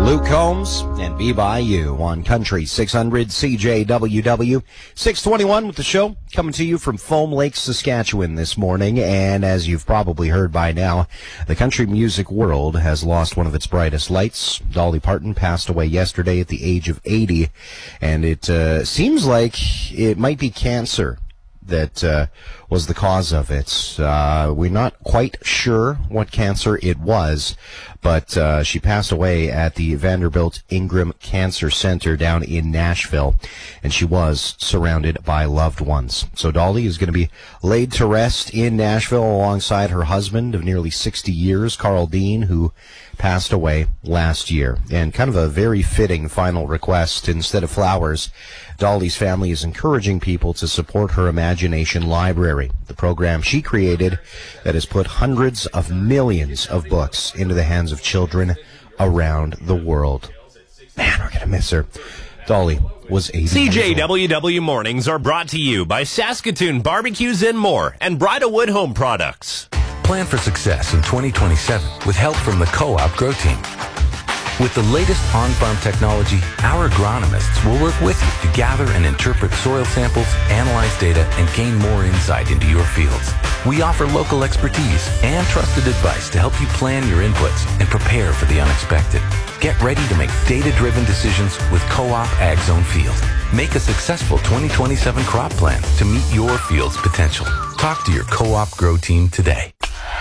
Luke Combs and Be By You on Country 600 CJWW 621 with the show coming to you from Foam Lake, Saskatchewan this morning. And as you've probably heard by now, the country music world has lost one of its brightest lights. Dolly Parton passed away yesterday at the age of 80, and it seems like it might be cancer that was the cause of it. We're not quite sure what cancer it was, but she passed away at the Vanderbilt Ingram Cancer Center down in Nashville, and she was surrounded by loved ones. So Dolly is going to be laid to rest in Nashville alongside her husband of nearly 60 years, Carl Dean, who passed away last year. And kind of a very fitting final request. Instead of flowers, Dolly's family is encouraging people to support her Imagination Library, the program she created that has put hundreds of millions of books into the hands of children around the world. Man, we're going to miss her. Dolly was 80 CJWW Mornings are brought to you by Saskatoon Barbecues and More and Bridalwood Home Products. Plan for success in 2027 with help from the Co-op Grow Team. With the latest on-farm technology, our agronomists will work with you to gather and interpret soil samples, analyze data, and gain more insight into your fields. We offer local expertise and trusted advice to help you plan your inputs and prepare for the unexpected. Get ready to make data-driven decisions with Co-op Ag Zone Field. Make a successful 2027 crop plan to meet your field's potential. Talk to your Co-op Grow Team today.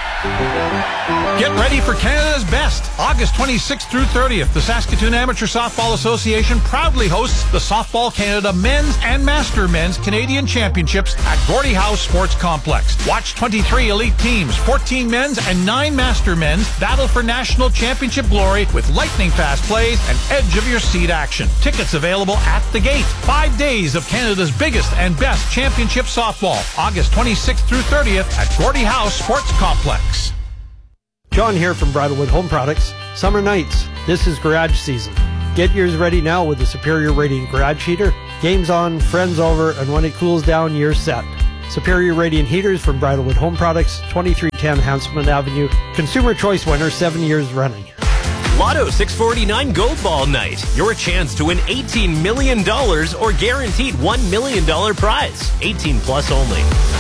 Get ready for Canada's Best. August 26th through 30th, the Saskatoon Amateur Softball Association proudly hosts the Softball Canada Men's and Master Men's Canadian Championships at Gordie Howe Sports Complex. Watch 23 elite teams, 14 men's and 9 master men's battle for national championship glory with lightning-fast plays and edge-of-your-seat action. Tickets available at the gate. 5 days of Canada's biggest and best championship softball. August 26th through 30th at Gordie Howe Sports Complex. John here from Bridalwood Home Products. Summer nights, this is garage season. Get yours ready now with the Superior Radiant Garage Heater. Game's on, friends over, and when it cools down, you're set. Superior Radiant Heaters from Bridalwood Home Products, 2310 Hanselman Avenue. Consumer Choice winner 7 years running. Lotto 649 Gold Ball Night. Your chance to win $18 million or guaranteed $1 million prize. 18 plus only.